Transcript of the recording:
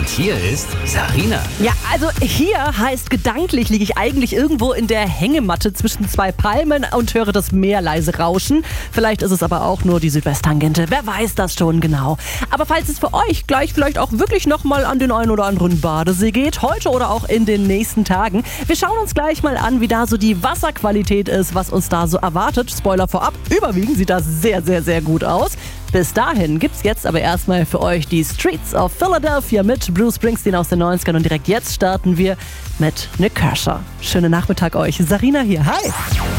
Und hier ist Sarina. Ja, also hier heißt gedanklich liege ich eigentlich irgendwo in der Hängematte zwischen zwei Palmen und höre das Meer leise rauschen. Vielleicht ist es aber auch nur die Südwesttangente. Wer weiß das schon genau. Aber falls es für euch gleich vielleicht auch wirklich nochmal an den einen oder anderen Badesee geht, heute oder auch in den nächsten Tagen, wir schauen uns gleich mal an, wie da so die Wasserqualität ist, was uns da so erwartet. Spoiler vorab, überwiegend sieht das sehr, sehr, sehr gut aus. Bis dahin gibt's jetzt aber erstmal für euch die Streets of Philadelphia mit Bruce Springsteen aus den 90ern und direkt jetzt starten wir mit Nik Kershaw. Schönen Nachmittag euch. Sarina hier. Hi.